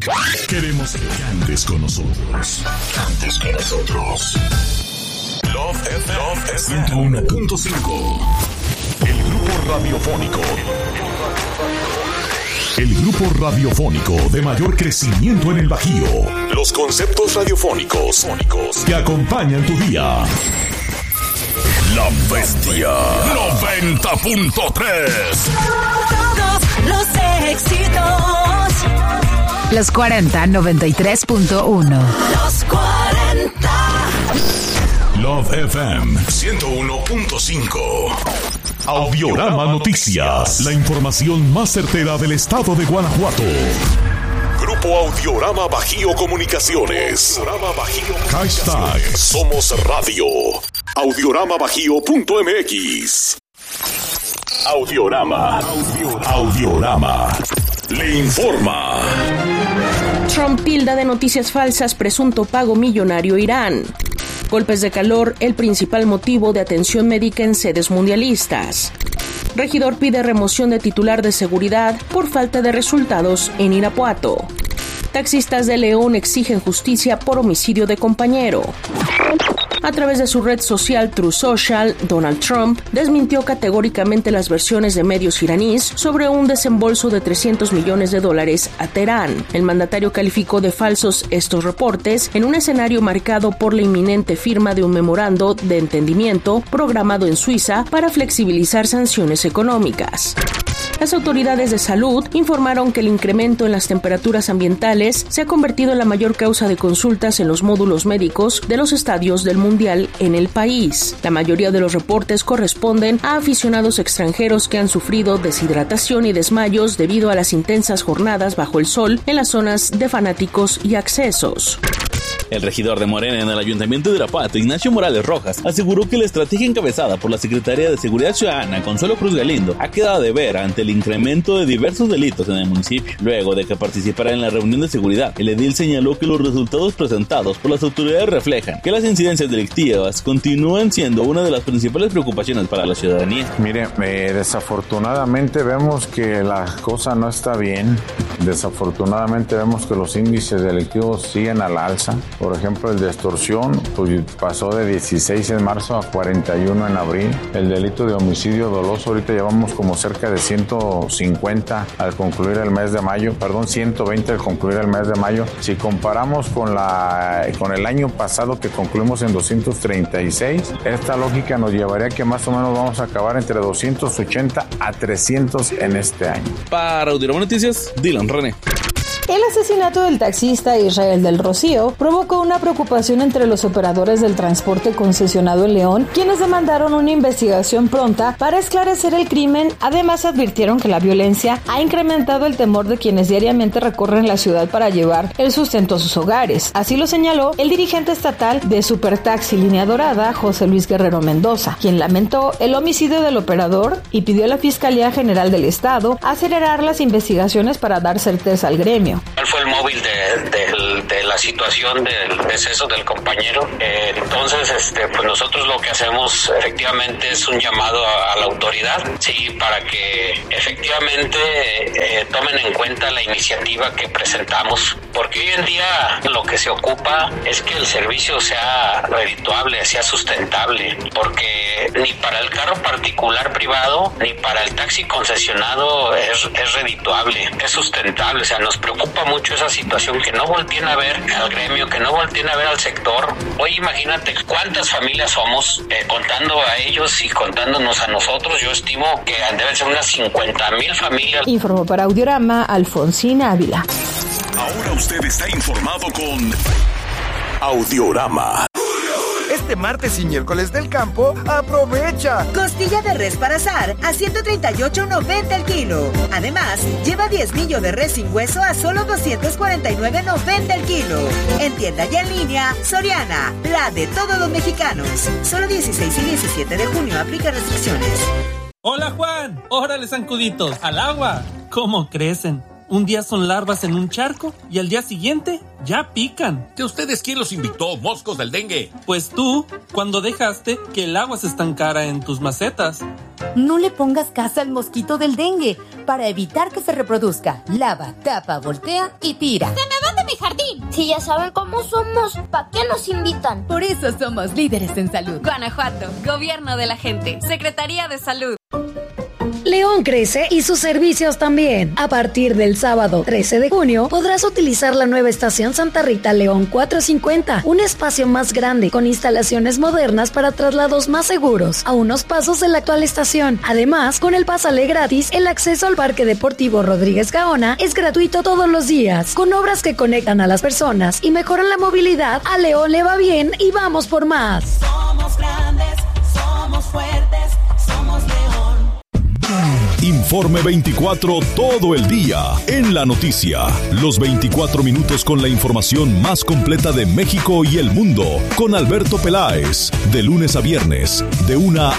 Queremos que cantes con nosotros. Cantes con nosotros. Love FM 101.5. El grupo radiofónico. El grupo radiofónico de mayor crecimiento en el Bajío. Los conceptos radiofónicos que acompañan tu día. La Bestia 90.3. Todos los éxitos. Los 40 93.1. Los 40. Love FM 101.5. Audiorama Noticias. La información más certera del estado de Guanajuato. Grupo Audiorama Bajío Comunicaciones. Hashtag Somos Radio. Audioramabajío.mx. Audiorama. Le informa. Trump tilda de noticias falsas presunto pago millonario Irán. Golpes de calor, el principal motivo de atención médica en sedes mundialistas. Regidor pide remoción de titular de seguridad por falta de resultados en Irapuato. Taxistas de León exigen justicia por homicidio de compañero. A través de su red social Truth Social, Donald Trump desmintió categóricamente las versiones de medios iraníes sobre un desembolso de $300 millones a Teherán. El mandatario calificó de falsos estos reportes en un escenario marcado por la inminente firma de un memorando de entendimiento programado en Suiza para flexibilizar sanciones económicas. Las autoridades de salud informaron que el incremento en las temperaturas ambientales se ha convertido en la mayor causa de consultas en los módulos médicos de los estadios del Mundial en el país. La mayoría de los reportes corresponden a aficionados extranjeros que han sufrido deshidratación y desmayos debido a las intensas jornadas bajo el sol en las zonas de fanáticos y accesos. El regidor de Morena en el Ayuntamiento de Irapuato, Ignacio Morales Rojas, aseguró que la estrategia encabezada por la Secretaría de Seguridad Ciudadana, Consuelo Cruz Galindo, ha quedado de ver ante el incremento de diversos delitos en el municipio. Luego de que participara en la reunión de seguridad, el edil señaló que los resultados presentados por las autoridades reflejan que las incidencias delictivas continúan siendo una de las principales preocupaciones para la ciudadanía. Mire, desafortunadamente vemos que la cosa no está bien. Desafortunadamente vemos que los índices delictivos siguen al alza. Por ejemplo, el de extorsión pues, pasó de 16 en marzo a 41 en abril. El delito de homicidio doloso, ahorita llevamos como cerca de 150 al concluir el mes de mayo, 120 al concluir el mes de mayo. Si comparamos con el año pasado que concluimos en 236, esta lógica nos llevaría a que más o menos vamos a acabar entre 280 a 300 en este año. Para Audiorama Noticias, Dylan René. El asesinato del taxista Israel del Rocío provocó una preocupación entre los operadores del transporte concesionado en León, quienes demandaron una investigación pronta para esclarecer el crimen. Además, advirtieron que la violencia ha incrementado el temor de quienes diariamente recorren la ciudad para llevar el sustento a sus hogares. Así lo señaló el dirigente estatal de Supertaxi Línea Dorada, José Luis Guerrero Mendoza, quien lamentó el homicidio del operador y pidió a la Fiscalía General del Estado acelerar las investigaciones para dar certeza al gremio. ¿Cuál fue el móvil de la situación del deceso del compañero? Entonces, pues nosotros lo que hacemos efectivamente es un llamado a la autoridad, sí, para que efectivamente tomen en cuenta la iniciativa que presentamos, porque hoy en día lo que se ocupa es que el servicio sea redituable, sea sustentable, porque ni para el carro particular privado ni para el taxi concesionado es redituable, es sustentable. O sea, nos preocupa mucho esa situación, que no volteen a ver al gremio, que no volteen a ver al sector. Hoy imagínate cuántas familias somos, contando a ellos y contándonos a nosotros. Yo estimo que deben ser unas 50,000 familias. Informó para Audiorama Alfonsina Ávila. Ahora usted está informado con Audiorama. Este martes y miércoles del campo, aprovecha. Costilla de res para asar a $138.90 el kilo. Además, lleva 10 millo de res sin hueso a solo $249.90 el kilo. En tienda y en línea, Soriana, la de todos los mexicanos. Solo 16 y 17 de junio aplica restricciones. Hola Juan, órale zancuditos, al agua. ¿Cómo crecen? Un día son larvas en un charco y al día siguiente ya pican. ¿De ustedes quién los invitó, moscos del dengue? Pues tú, cuando dejaste que el agua se estancara en tus macetas. No le pongas caso al mosquito del dengue. Para evitar que se reproduzca, lava, tapa, voltea y tira. ¡Se me va mi jardín. Si ya saben cómo somos, ¿para qué nos invitan? Por eso somos líderes en salud. Guanajuato, Gobierno de la Gente, Secretaría de Salud. León crece y sus servicios también. A partir del sábado 13 de junio podrás utilizar la nueva estación Santa Rita León 450, un espacio más grande con instalaciones modernas para traslados más seguros, a unos pasos de la actual estación. Además, con el Pásale gratis, el acceso al Parque Deportivo Rodríguez Gaona es gratuito todos los días. Con obras que conectan a las personas y mejoran la movilidad, a León le va bien y vamos por más. Somos grandes, somos fuertes, somos León. Informe 24 todo el día en la noticia. Los 24 minutos con la información más completa de México y el mundo. Con Alberto Peláez. De lunes a viernes, de 1